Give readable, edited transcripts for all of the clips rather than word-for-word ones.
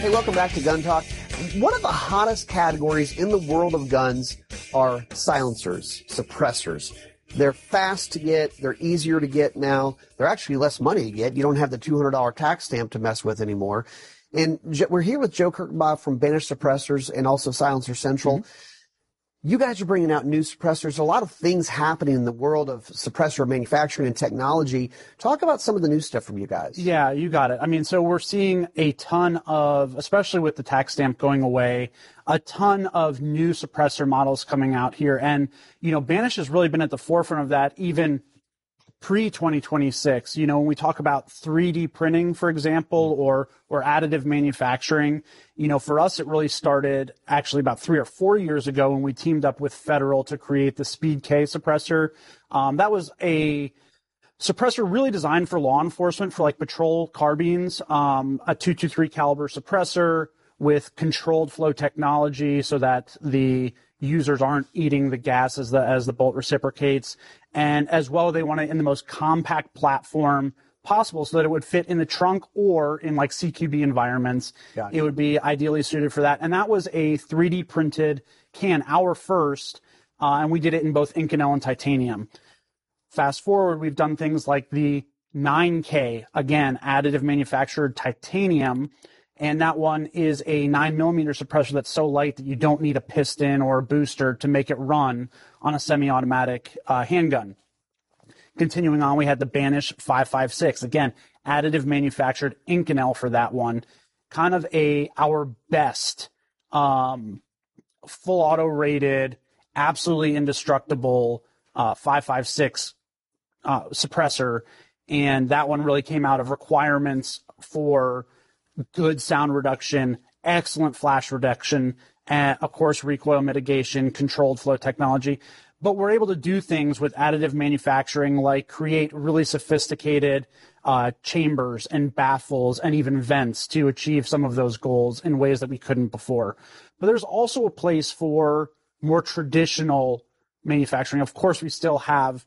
Hey, welcome back to Gun Talk. One of the hottest categories in the world of guns are silencers, suppressors. They're fast to get. They're easier to get now. They're actually less money to get. You don't have the $200 tax stamp to mess with anymore. And we're here with Joe Kirchenbaugh from Banish Suppressors and also Silencer Central. Mm-hmm. You guys are bringing out new suppressors. A lot of things happening in the world of suppressor manufacturing and technology. Talk about some of the new stuff from you guys. Yeah, you got it. I mean, so we're seeing a ton of, especially with the tax stamp going away, a ton of new suppressor models coming out here. And, you know, Banish has really been at the forefront of that even pre-2026. You know, when we talk about 3D printing, for example, or additive manufacturing, you know, for us, it really started actually about 3 or 4 years ago when we teamed up with Federal to create the Speed K suppressor. That was a suppressor really designed for law enforcement, for like patrol carbines, a .223 caliber suppressor with controlled flow technology so that the users aren't eating the gas as the bolt reciprocates. And as well, they want it in the most compact platform possible so that it would fit in the trunk or in like CQB environments. Gotcha. It would be ideally suited for that. And that was a 3D printed can, our first, and we did it in both Inconel and titanium. Fast forward, we've done things like the 9K, again, additive manufactured titanium. And that one is a 9mm suppressor that's so light that you don't need a piston or a booster to make it run on a semi-automatic handgun. Continuing on, we had the Banish 5.56. Again, additive manufactured Inconel for that one. Kind of our best full auto rated, absolutely indestructible 5.56 suppressor. And that one really came out of requirements for good sound reduction, excellent flash reduction, and of course recoil mitigation, controlled flow technology. But we're able to do things with additive manufacturing like create really sophisticated chambers and baffles and even vents to achieve some of those goals in ways that we couldn't before. But there's also a place for more traditional manufacturing. Of course, we still have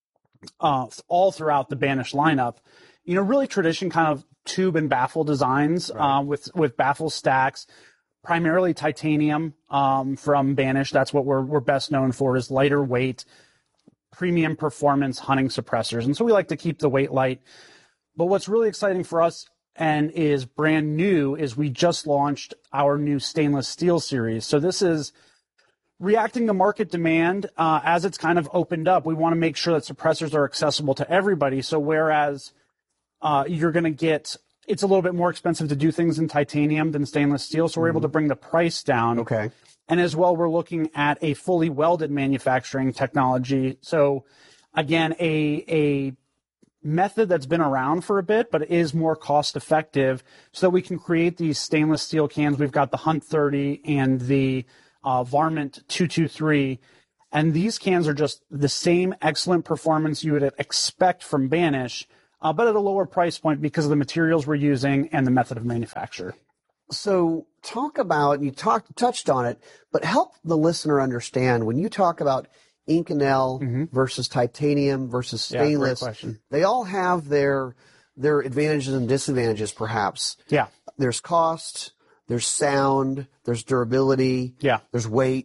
all throughout the Banish lineup, you know, really tradition kind of tube and baffle designs, right, with baffle stacks, primarily titanium from Banish. That's what we're best known for, is lighter weight, premium performance hunting suppressors. And so we like to keep the weight light. But what's really exciting for us and is brand new is we just launched our new stainless steel series. So this is reacting to market demand as it's kind of opened up. We want to make sure that suppressors are accessible to everybody. So whereas you're going to get, it's a little bit more expensive to do things in titanium than stainless steel, so we're able to bring the price down. Okay. And as well, we're looking at a fully welded manufacturing technology. So again, a method that's been around for a bit, but is more cost effective so that we can create these stainless steel cans. We've got the Hunt 30 and the Varmint 223. And these cans are just the same excellent performance you would expect from Banish, but at a lower price point because of the materials we're using and the method of manufacture. So talk about, you touched on it, but help the listener understand when you talk about Inconel versus titanium versus stainless, they all have their advantages and disadvantages perhaps. Yeah. There's cost, there's sound, there's durability, there's weight.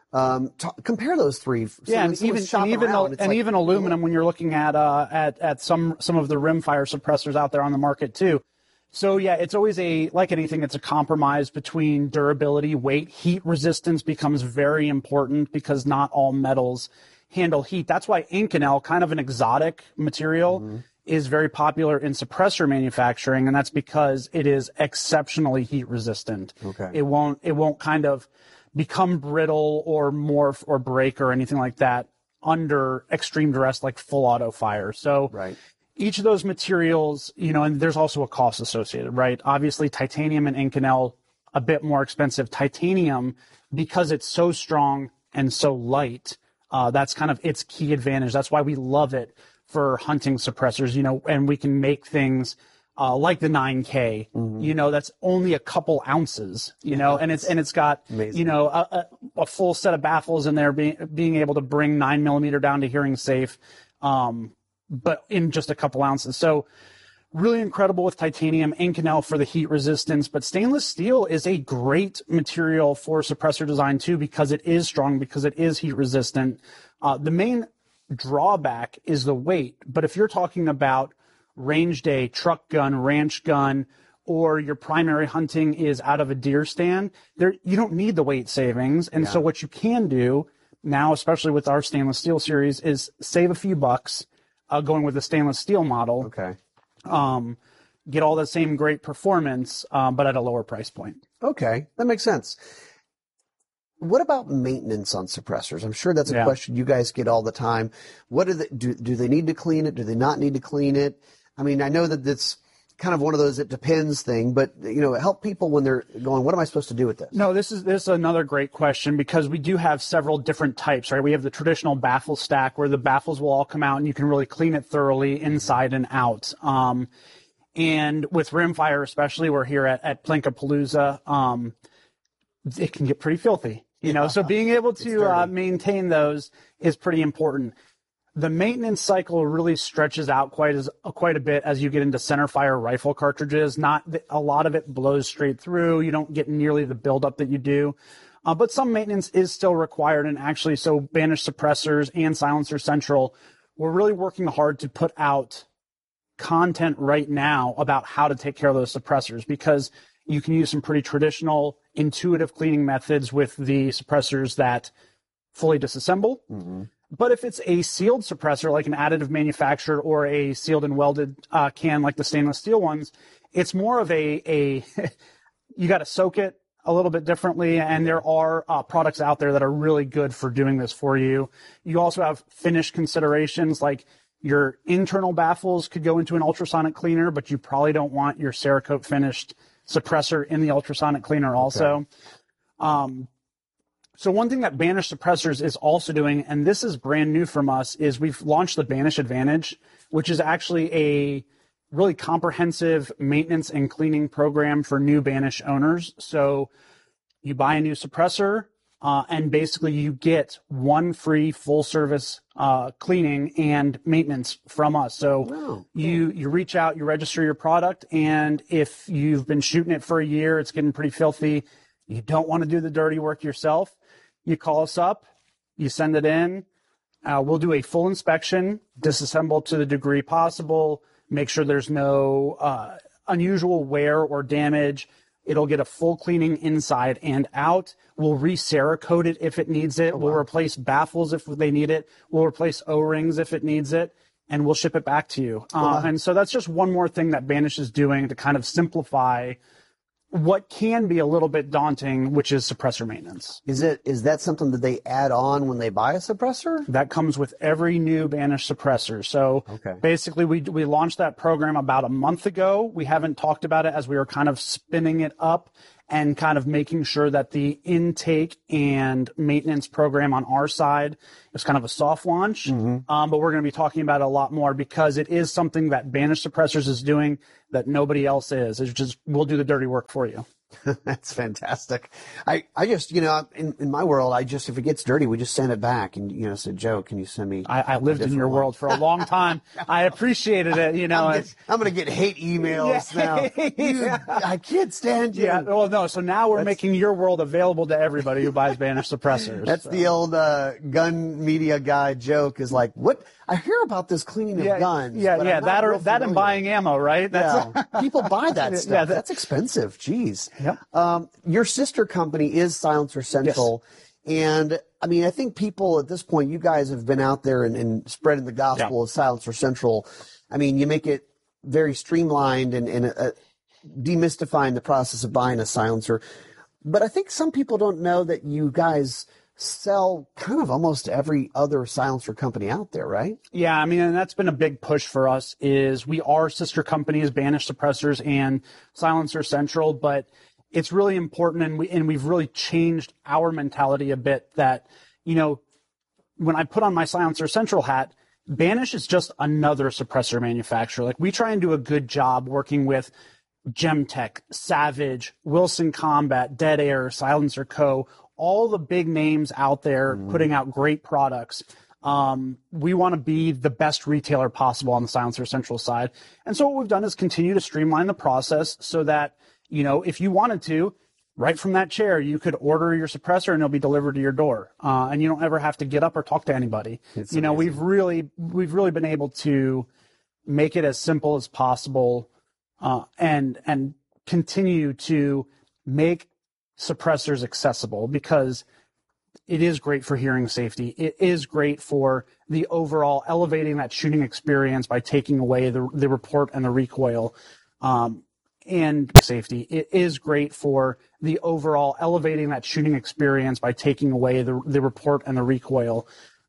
Compare those three. Yeah, and even aluminum when you're looking at some of the rimfire suppressors out there on the market too. So yeah, it's always like anything, it's a compromise between durability, weight. Heat resistance becomes very important because not all metals handle heat. That's why Inconel, kind of an exotic material, is very popular in suppressor manufacturing, and that's because it is exceptionally heat resistant. Okay. It won't kind of become brittle or morph or break or anything like that under extreme duress like full auto fire. So each of those materials, you know, and there's also a cost associated, right? Obviously, titanium and Inconel, a bit more expensive. Titanium, because it's so strong and so light, that's kind of its key advantage. That's why we love it for hunting suppressors, you know, and we can make things like the 9K, you know, that's only a couple ounces, you know, and it's got, you know, a full set of baffles in there, being able to bring 9mm down to hearing safe, but in just a couple ounces. So really incredible with titanium, Inconel for the heat resistance, but stainless steel is a great material for suppressor design too, because it is strong, because it is heat resistant. The main drawback is the weight, but if you're talking about range day, truck gun, ranch gun, or your primary hunting is out of a deer stand, you don't need the weight savings. And so what you can do now, especially with our stainless steel series, is save a few bucks going with the stainless steel model. Okay. Get all the same great performance, but at a lower price point. Okay, that makes sense. What about maintenance on suppressors? I'm sure that's a question you guys get all the time. What do they need to clean it? Do they not need to clean it? I mean, I know that it's kind of one of those it depends thing, but help people when they're going, what am I supposed to do with this? No, this is another great question, because we do have several different types, right? We have the traditional baffle stack where the baffles will all come out and you can really clean it thoroughly inside and out. And with rimfire, especially, we're here at Plinkapalooza, it can get pretty filthy, so being able to maintain those is pretty important. The maintenance cycle really stretches out quite a bit as you get into centerfire rifle cartridges. A lot of it blows straight through. You don't get nearly the buildup that you do. But some maintenance is still required. And actually, so Banish Suppressors and Silencer Central, we're really working hard to put out content right now about how to take care of those suppressors, because you can use some pretty traditional, intuitive cleaning methods with the suppressors that fully disassemble. Mm-hmm. But if it's a sealed suppressor, like an additive manufactured or a sealed and welded can like the stainless steel ones, it's more of a you got to soak it a little bit differently, and there are products out there that are really good for doing this for you. You also have finish considerations, like your internal baffles could go into an ultrasonic cleaner, but you probably don't want your Cerakote finished suppressor in the ultrasonic cleaner also. Okay. So one thing that Banish Suppressors is also doing, and this is brand new from us, is we've launched the Banish Advantage, which is actually a really comprehensive maintenance and cleaning program for new Banish owners. So you buy a new suppressor, and basically you get one free full-service cleaning and maintenance from us. So you reach out, you register your product, and if you've been shooting it for a year, it's getting pretty filthy, you don't want to do the dirty work yourself, you call us up, you send it in, we'll do a full inspection, disassemble to the degree possible, make sure there's no unusual wear or damage. It'll get a full cleaning inside and out. We'll re-Cerakote it if it needs it. We'll replace baffles if they need it. We'll replace O-rings if it needs it, and we'll ship it back to you. And so that's just one more thing that Banish is doing to kind of simplify what can be a little bit daunting, which is suppressor maintenance. Is that something that they add on when they buy a suppressor? That comes with every new Banish suppressor. So basically we launched that program about a month ago. We haven't talked about it as we were kind of spinning it up and kind of making sure that the intake and maintenance program on our side is kind of a soft launch. Mm-hmm. But we're going to be talking about it a lot more, because it is something that Banish Suppressors is doing that nobody else is. It's just, we'll do the dirty work for you. That's fantastic. I just, in my world, if it gets dirty, we just send it back and, say, Joe, can you send me? I lived in your world for a long time. I appreciated it, I'm going to get hate emails now. I can't stand you. Yeah. Well, no. So now we're making your world available to everybody who buys Banish Suppressors. That's the old gun media guy joke, is like, what? I hear about this cleaning of guns. Yeah. That and buying ammo, right? People buy that stuff. That's expensive. Jeez. Yep. Your sister company is Silencer Central. Yes. And I mean, I think people at this point, you guys have been out there and spreading the gospel of Silencer Central. I mean, you make it very streamlined and demystifying the process of buying a silencer. But I think some people don't know that you guys sell kind of almost every other silencer company out there, right? Yeah, I mean, and that's been a big push for us, is we are sister companies, Banish Suppressors and Silencer Central, but it's really important, and we've really changed our mentality a bit, that, when I put on my Silencer Central hat, Banish is just another suppressor manufacturer. Like, we try and do a good job working with Gemtech, Savage, Wilson Combat, Dead Air, Silencer Co., all the big names out there putting out great products. We want to be the best retailer possible on the Silencer Central side. And so what we've done is continue to streamline the process so that, if you wanted to, right from that chair, you could order your suppressor and it'll be delivered to your door. And you don't ever have to get up or talk to anybody. It's amazing. We've really been able to make it as simple as possible, and continue to make suppressors accessible, because it is great for hearing safety. It is great for the overall elevating that shooting experience by taking away the report and the recoil. And safety. It is great for the overall elevating that shooting experience by taking away the report and the recoil.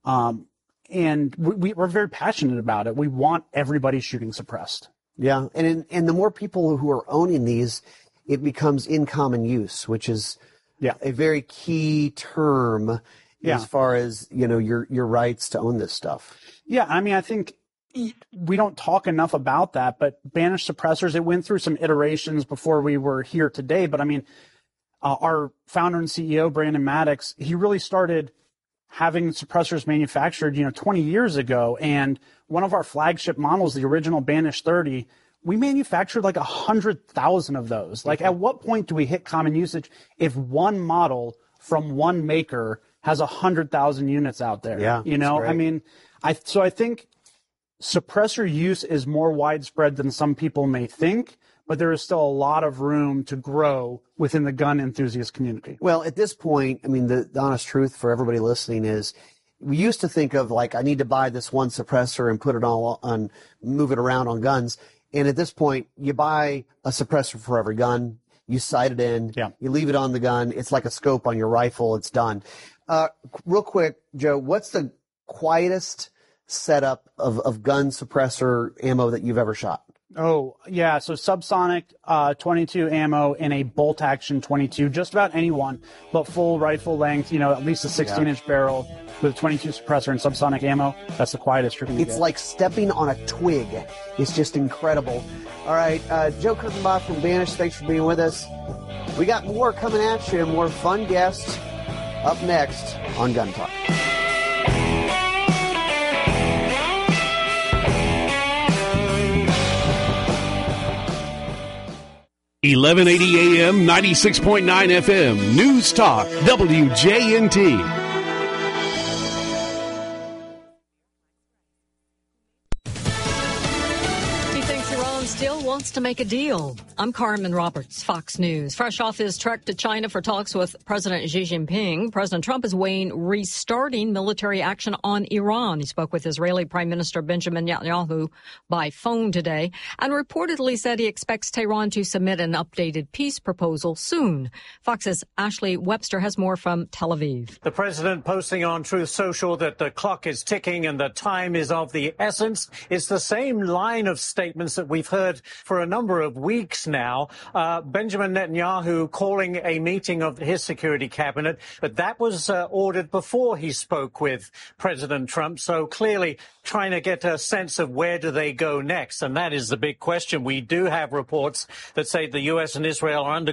And we're very passionate about it. We want everybody shooting suppressed. Yeah, and the more people who are owning these, it becomes in common use, which is a very key term as far as your rights to own this stuff. Yeah, I mean, I think we don't talk enough about that, but banished suppressors, it went through some iterations before we were here today. But I mean, our founder and CEO, Brandon Maddox, he really started having suppressors manufactured, 20 years ago. And one of our flagship models, the original Banish 30, we manufactured like 100,000 of those. Like, at what point do we hit common usage if one model from one maker has 100,000 units out there? Yeah, I mean, I think suppressor use is more widespread than some people may think, but there is still a lot of room to grow within the gun enthusiast community. Well, at this point, I mean, the honest truth for everybody listening is, we used to think of like, I need to buy this one suppressor and put it all on, move it around on guns. And at this point, you buy a suppressor for every gun, you sight it in, you leave it on the gun. It's like a scope on your rifle. It's done. Real quick, Joe, what's the quietest setup of gun suppressor ammo that you've ever shot? Oh, yeah. So subsonic 22 ammo in a bolt action 22, just about any one, but full rifle length, at least a 16-inch barrel with a 22 suppressor and subsonic ammo. That's the quietest you're going to get. It's like stepping on a twig. It's just incredible. All right, Joe Kurtenbach from Banish, thanks for being with us. We got more coming at you, more fun guests up next on Gun Talk. 1180 AM, 96.9 FM, News Talk, WJNT. Wants to make a deal. I'm Carmen Roberts, Fox News. Fresh off his trek to China for talks with President Xi Jinping, President Trump is weighing restarting military action on Iran. He spoke with Israeli Prime Minister Benjamin Netanyahu by phone today and reportedly said he expects Tehran to submit an updated peace proposal soon. Fox's Ashley Webster has more from Tel Aviv. The president posting on Truth Social that the clock is ticking and the time is of the essence. It's the same line of statements that we've heard for a number of weeks now. Benjamin Netanyahu calling a meeting of his security cabinet, but that was ordered before he spoke with President Trump. So clearly trying to get a sense of where do they go next. And that is the big question. We do have reports that say the U.S. and Israel are under